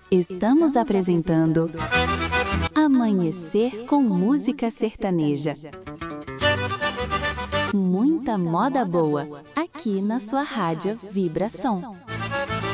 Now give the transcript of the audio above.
Estamos apresentando Amanhecer com Música Sertaneja. Muita moda boa aqui na sua rádio Vibração.